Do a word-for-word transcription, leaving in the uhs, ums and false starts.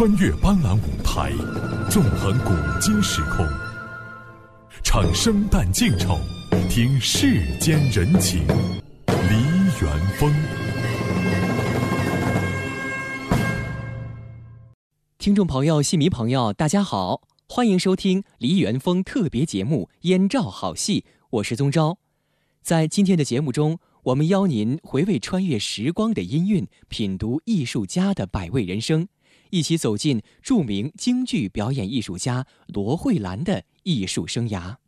穿越斑斓舞台，纵横古今时空，唱生旦净丑，听世间人情。梨园风。 听众朋友、戏迷朋友，大家好，欢迎收听梨园风特别节目《燕赵好戏》，我是宗昭。在今天的节目中，我们邀您回味穿越时光的音韵，品读艺术家的百味人生，一起走进著名京剧表演艺术家罗慧兰的艺术生涯。